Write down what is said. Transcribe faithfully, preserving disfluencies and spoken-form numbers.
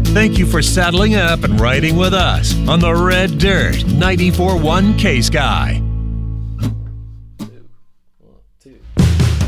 Thank you for saddling up and riding with us on the Red Dirt ninety-four point one K-Sky.